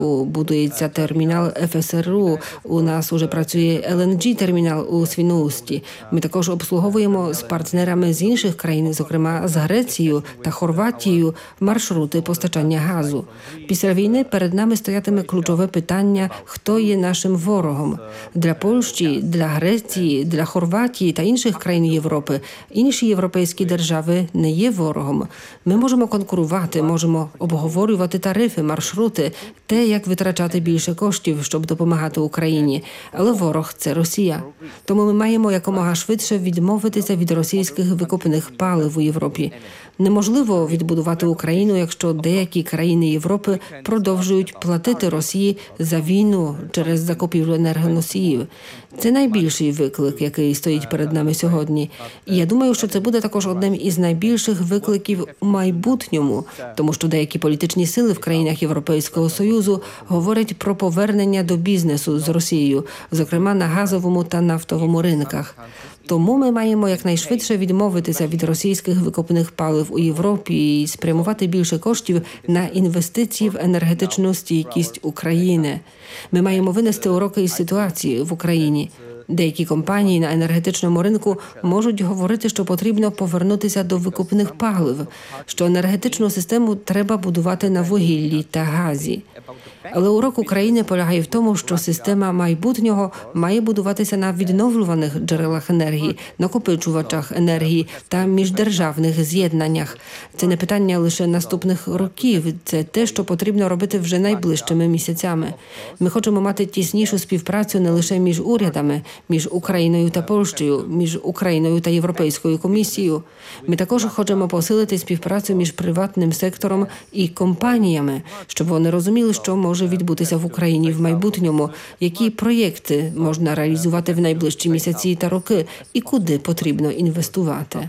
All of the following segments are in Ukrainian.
Будується термінал ФСРУ, у нас уже працює LNG-термінал у Свіноусті. Ми також обслуговуємо з партнерами з інших країн, зокрема з Грецією та Хорватією, маршрути постачання газу. Після війни перед нами стоятиме ключове питання, хто є нашим ворогом. Для Польщі, для Греції, для Хорватії та інших країн Європи інші європейські держави не є ворогом. Ми можемо конкурувати, можемо обговорювати тарифи, маршрути, те, як витрачати більше коштів, щоб допомагати Україні. Але ворог – це Росія. Тому ми маємо якомога швидше відмовитися від російських викопних палив у Європі. Неможливо відбудувати Україну, якщо деякі країни Європи продовжують платити Росії за війну через закупівлю енергоносіїв. Це найбільший виклик, який стоїть перед нами сьогодні. І я думаю, що це буде також одним із найбільших викликів у майбутньому, тому що деякі політичні сили в країнах Європейського Союзу говорять про повернення до бізнесу з Росією, зокрема на газовому та нафтовому ринках. Тому ми маємо якнайшвидше відмовитися від російських викопних палив у Європі і спрямувати більше коштів на інвестиції в енергетичну стійкість України. Ми маємо винести уроки із ситуації в Україні. Деякі компанії на енергетичному ринку можуть говорити, що потрібно повернутися до викопних палив, що енергетичну систему треба будувати на вугіллі та газі. Але урок України полягає в тому, що система майбутнього має будуватися на відновлюваних джерелах енергії, накопичувачах енергії та міждержавних з'єднаннях. Це не питання лише наступних років, це те, що потрібно робити вже найближчими місяцями. Ми хочемо мати тіснішу співпрацю не лише між урядами, між Україною та Польщею, між Україною та Європейською комісією. Ми також хочемо посилити співпрацю між приватним сектором і компаніями, щоб вони розуміли, що може відбутися в Україні в майбутньому, які проєкти можна реалізувати в найближчі місяці та роки і куди потрібно інвестувати.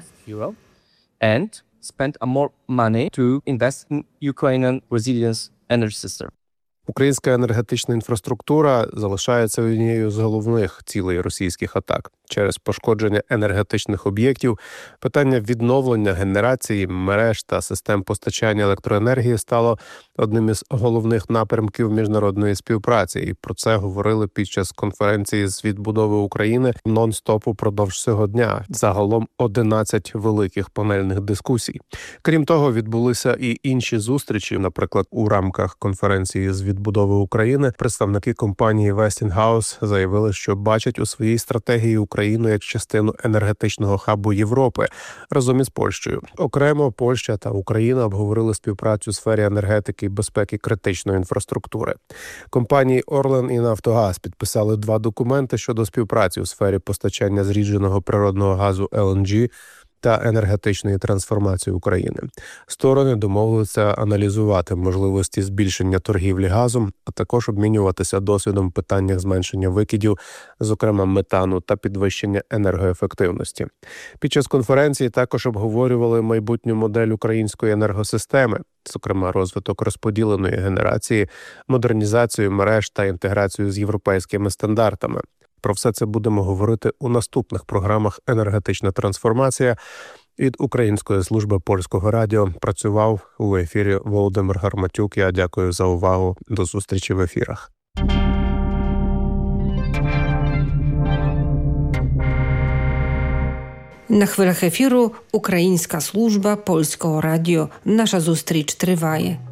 And spend more money to invest in Ukrainian resilience energy system. Українська енергетична інфраструктура залишається однією з головних цілей російських атак. Через пошкодження енергетичних об'єктів питання відновлення генерації, мереж та систем постачання електроенергії стало одним із головних напрямків міжнародної співпраці. І про це говорили під час конференції з відбудови України нон-стоп упродовж цього дня. Загалом 11 великих панельних дискусій. Крім того, відбулися і інші зустрічі, наприклад, у рамках конференції з відбудови України представники компанії Westinghouse заявили, що бачать у своїй стратегії Україну як частину енергетичного хабу Європи разом із Польщею. Окремо Польща та Україна обговорили співпрацю у сфері енергетики і безпеки критичної інфраструктури. Компанії Орлен і Нафтогаз підписали 2 документи щодо співпраці у сфері постачання зрідженого природного газу LNG та енергетичної трансформації України. Сторони домовилися аналізувати можливості збільшення торгівлі газом, а також обмінюватися досвідом в питаннях зменшення викидів, зокрема метану та підвищення енергоефективності. Під час конференції також обговорювали майбутню модель української енергосистеми, зокрема розвиток розподіленої генерації, модернізацію мереж та інтеграцію з європейськими стандартами. Про все це будемо говорити у наступних програмах «Енергетична трансформація». Від Української служби Польського радіо працював у ефірі Володимир Гарматюк. Я дякую за увагу. До зустрічі в ефірах. На хвилях ефіру Українська служба Польського радіо. Наша зустріч триває.